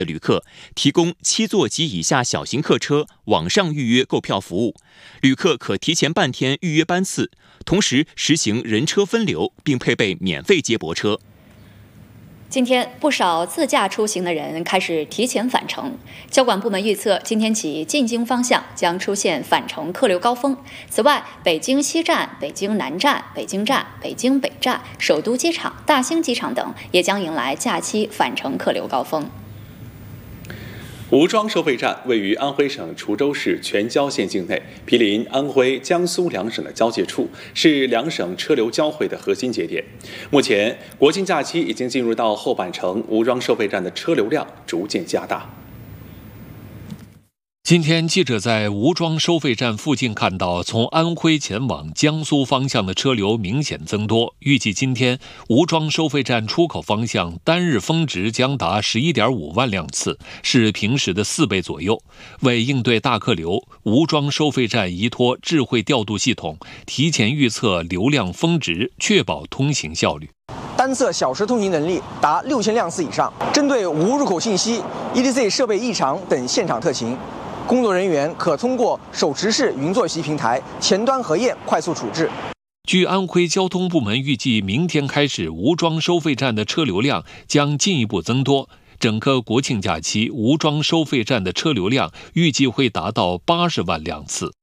旅客提供7座及以下小型客车网上预约购票服务，旅客可提前半天预约班次，同时实行人车分流，并配备免费接驳车。 今天不少自驾出行的人开始提前返程。交管部门预测，今天起进京方向将出现返程客流高峰。此外，北京西站、北京南站、北京站、北京北站、首都机场、大兴机场等也将迎来假期返程客流高峰。 吴庄收费站位于安徽省滁州市全椒县境内，毗邻安徽、江苏两省的交界处，是两省车流交汇的核心节点。目前，国庆假期已经进入到后半程，吴庄收费站的车流量逐渐加大。 今天，记者在吴庄收费站附近看到，从安徽前往江苏方向的车流明显增多。预计今天吴庄收费站出口方向单日峰值将达11.5万辆次，是平时的4倍左右。为应对大客流，吴庄收费站依托智慧调度系统，提前预测流量峰值，确保通行效率。 单侧小时通行能力达6000辆次以上。针对无入口信息、ETC 设备异常等现场特情，工作人员可通过手持式云作息平台前端核验快速处置。 据安徽交通部门预计，明天开始吴庄收费站的车流量将进一步增多。整个国庆假期，吴庄收费站的车流量预计会达到80万辆次。